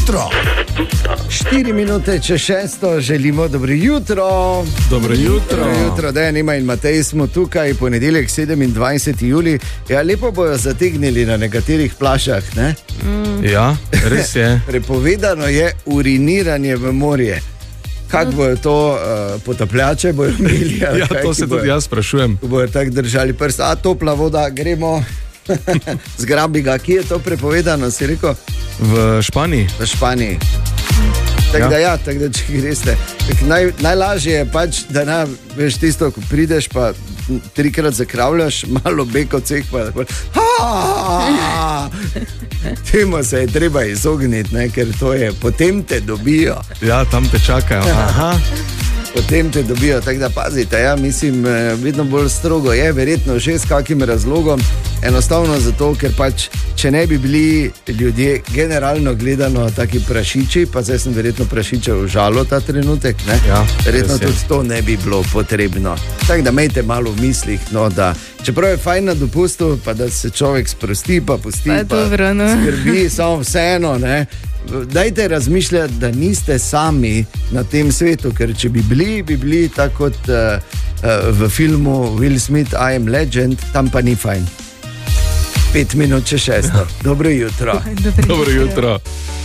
jutro. 4 minute čez 6, želimo dobro jutro. Dobro jutro. Dobro jutro, Dejan, Ima in Matej smo tukaj, ponedeljek 27. julij. Ja, lepo bojo zategnili na nekaterih plažah, ne? Ja, res je. Prepovedano je uriniranje v morje. Kako bojo to potapljače bojo imeli? Ja, to se tudi jaz sprašujem. Bojo tako držali prst, topla voda, gremo. Zgrabi ga, kje je to prepovedano, si rekel? V Španiji. V Španiji. Tako da če greste. Najlažje je pač, da veš tisto, ko prideš, pa 3krat zakravljaš, malo beko ceh, pa temu se je treba izogniti, ne, ker to je, potem te dobijo. Ja, tam te čakajo. Aha. Potem te dobijo, tako da pazite, ja, mislim, vedno bolj strogo je, verjetno že s kakim razlogom, enostavno zato, ker pač, če ne bi bili ljudje generalno gledano taki prašiči, pa zdaj sem verjetno prašičev žalo ta trenutek, ne? Ja, verjetno tudi to ne bi bilo potrebno. Tako da imejte malo v mislih, no, da čeprav je fajn na dopustu, pa da se človek sprosti, pa pusti, pa skrbi, samo vseeno, ne? Dajte razmišljati, da niste sami na tem svetu, ker če bi bili tako kot v filmu Will Smith, I am Legend, tam pa ni fajn. 5 minut čez 6. Dobro jutro. Dobro jutro.